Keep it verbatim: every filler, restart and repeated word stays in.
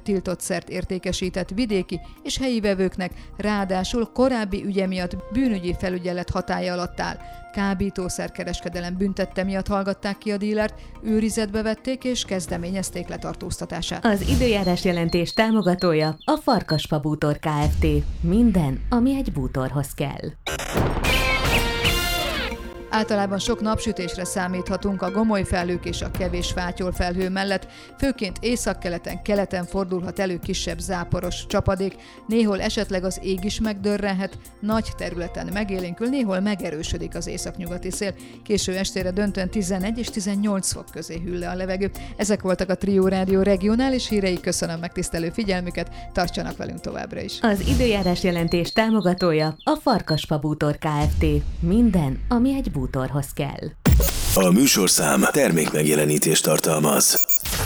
tiltott szert értékesített vidéki és helyi vevőknek, ráadásul korábbi ügye miatt bűnügyi felügyelet hatálya alatt áll. Kábítószerkereskedelem büntette miatt hallgatták ki a dílert, őrizetbe vették és kezdeményezték letartóztatását. Az időjárás jelentés támogatója a Farkasfa Bútor Kft. Minden, ami egy bútorhoz kell. Általában sok napsütésre számíthatunk a gomoly felhők és a kevés fátyol felhő mellett, főként északkeleten, keleten fordulhat elő kisebb záporos csapadék, néhol esetleg az ég is megdörrenhet, nagy területen megélénkül, néhol megerősödik az északnyugati szél, késő estére döntően tizenegy és tizennyolc fok közé hűl le a levegő. Ezek voltak a Trio Rádió regionális hírei, köszönöm megtisztelő figyelmüket, tartsanak velünk továbbra is. Az időjárás jelentés támogatója a Farkasfa Bútor Kft. Minden, ami egy bútorhoz kell. A műsorszám termékmegjelenítést tartalmaz.